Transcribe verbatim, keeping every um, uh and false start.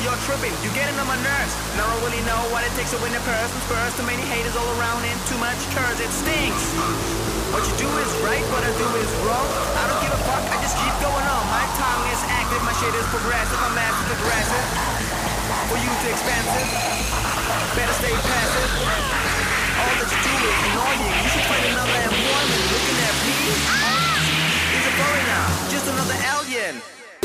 You're tripping, you're getting on my nerves. Now I really know what it takes to win a person first. Too many haters all around and too much curse, it stinks. What you do is right, what I do is wrong. I don't give a fuck, I just keep going on. My tongue is active, my shit is progressive. I'm massive aggressive. For you too expensive, better stay passive.